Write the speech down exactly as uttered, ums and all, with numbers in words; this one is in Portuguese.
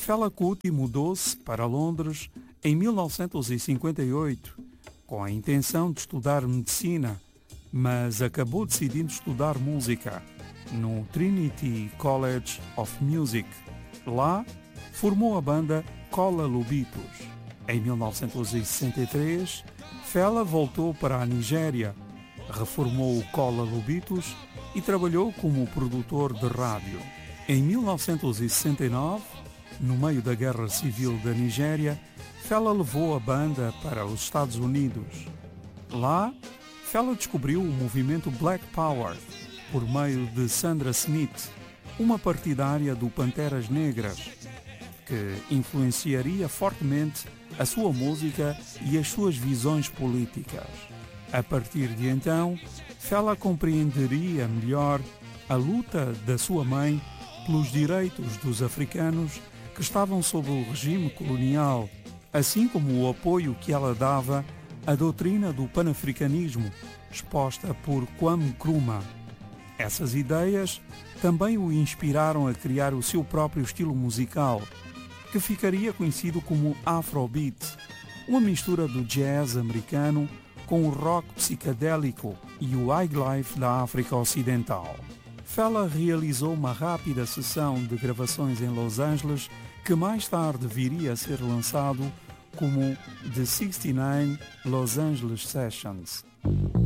Fela Kuti mudou-se para Londres em mil novecentos e cinquenta e oito com a intenção de estudar medicina, mas acabou decidindo estudar música no Trinity College of Music. Lá, formou a banda Kola Lubitos. Em mil novecentos e sessenta e três, Fela voltou para a Nigéria, reformou o Kola Lubitos e trabalhou como produtor de rádio. Em mil novecentos e sessenta e nove, no meio da Guerra Civil da Nigéria, Fela levou a banda para os Estados Unidos. Lá, Fela descobriu o movimento Black Power por meio de Sandra Smith, uma partidária do Panteras Negras, que influenciaria fortemente a sua música e as suas visões políticas. A partir de então, Fela compreenderia melhor a luta da sua mãe pelos direitos dos africanos que estavam sob o regime colonial, assim como o apoio que ela dava à doutrina do panafricanismo, exposta por Kwame Nkrumah. Essas ideias também o inspiraram a criar o seu próprio estilo musical, que ficaria conhecido como Afrobeat, uma mistura do jazz americano com o rock psicadélico e o highlife da África Ocidental. Fela realizou uma rápida sessão de gravações em Los Angeles, que mais tarde viria a ser lançado como The sessenta e nove Los Angeles Sessions.